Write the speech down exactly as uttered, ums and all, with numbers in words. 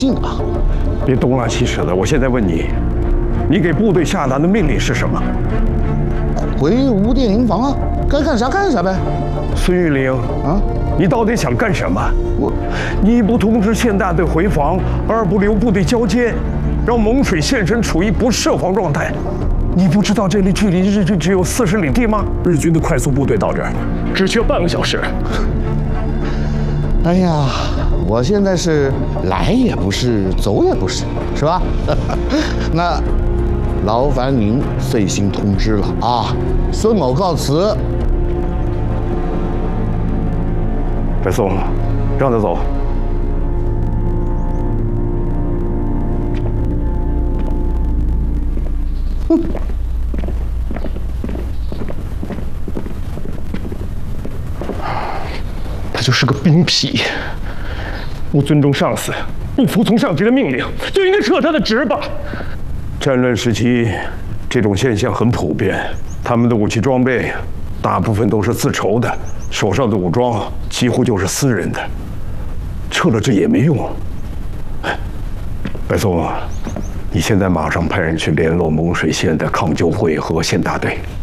信啊！ 别东拉西扯的，我现在问你，你给部队下达的命令是什么？ 回吴店营房啊，该干啥干啥呗。 孙玉玲啊， 你到底想干什么？ 我， 你一不通知县大队回防，二不留部队交接，让蒙水县城处于不设防状态。你不知道这里距离日军只有四十里地吗？ 日军的快速部队到这儿只需要半个小时。 哎呀，我现在是来也不是，走也不是，是吧？那劳烦您费心通知了啊！孙某告辞。 白松，让他走。 哼。 他就是个兵痞，不尊重上司，不服从上级的命令，就应该撤他的职吧。 战乱时期，这种现象很普遍。他们的武器装备，大部分都是自筹的，手上的武装几乎就是私人的。撤了这也没用。白松，你现在马上派人去联络蒙水县的抗救会和县大队。